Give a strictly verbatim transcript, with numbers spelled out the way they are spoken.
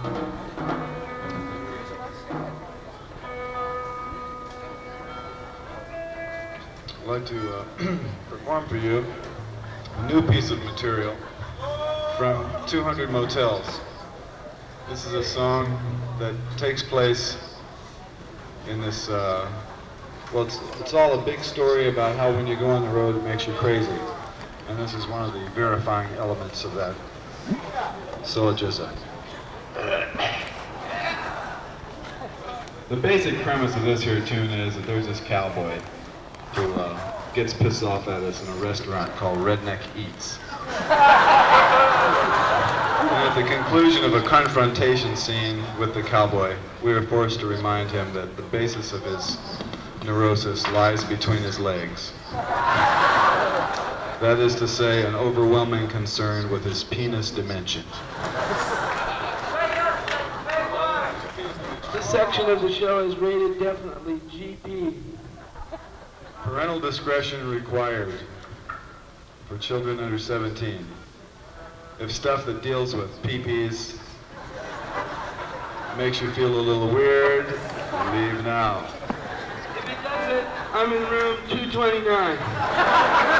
I'd like to uh, perform for you a new piece of material from two hundred Motels. This is a song that takes place in this, uh, well, it's, it's all a big story about how when you go on the road it makes you crazy. And this is one of the verifying elements of that syllogism. The basic premise of this here tune is that there's this cowboy who uh, gets pissed off at us in a restaurant called Redneck Eats. And at the conclusion of a confrontation scene with the cowboy, we are forced to remind him that the basis of his neurosis lies between his legs. That is to say, an overwhelming concern with his penis dimension. This section of the show is rated definitely G P. Parental discretion required for children under seventeen. If stuff that deals with pee-pees makes you feel a little weird, leave now. If it doesn't, I'm in room two twenty-nine.